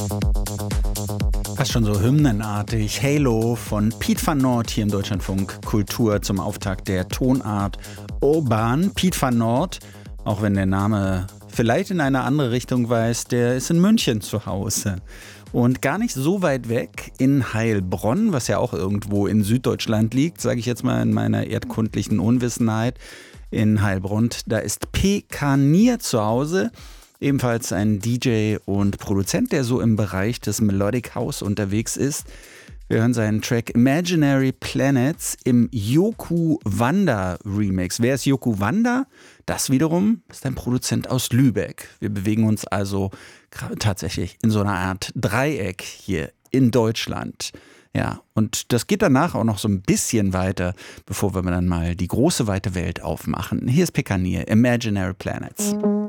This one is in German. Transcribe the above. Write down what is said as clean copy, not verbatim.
Fast schon so hymnenartig. Halo von Piet van Noord hier im Deutschlandfunk Kultur zum Auftakt der Tonart Urban. Piet van Noord, auch wenn der Name vielleicht in eine andere Richtung weist, der ist in München zu Hause. Und gar nicht so weit weg in Heilbronn, was ja auch irgendwo in Süddeutschland liegt, sage ich jetzt mal in meiner erdkundlichen Unwissenheit. In Heilbronn, da ist Pekanir zu Hause. Ebenfalls ein DJ und Produzent, der so im Bereich des Melodic House unterwegs ist. Wir hören seinen Track Imaginary Planets im Yoku Wanda Remix. Wer ist Yoku Wanda? Das wiederum ist ein Produzent aus Lübeck. Wir bewegen uns also tatsächlich in so einer Art Dreieck hier in Deutschland. Ja, und das geht danach auch noch so ein bisschen weiter, bevor wir dann mal die große weite Welt aufmachen. Hier ist Pekanir, Imaginary Planets.